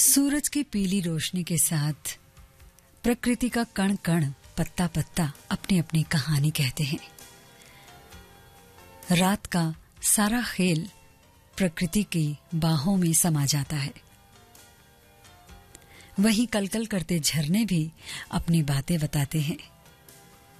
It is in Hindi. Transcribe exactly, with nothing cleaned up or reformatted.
सूरज की पीली रोशनी के साथ प्रकृति का कण कण, पत्ता पत्ता अपनी अपनी कहानी कहते हैं। रात का सारा खेल प्रकृति की बाहों में समा जाता है। वहीं कलकल करते झरने भी अपनी बातें बताते हैं।